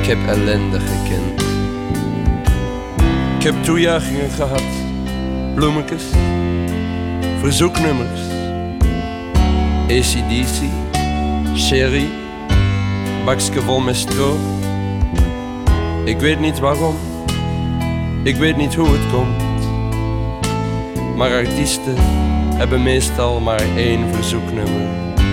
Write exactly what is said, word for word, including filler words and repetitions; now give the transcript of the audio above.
Ik heb ellende gekend. Ik heb toejuichingen gehad, bloemetjes, verzoeknummers, A C D C, Sherry, bakske vol met stro. Ik weet niet waarom, ik weet niet hoe het komt, maar artiesten hebben meestal maar één verzoeknummer.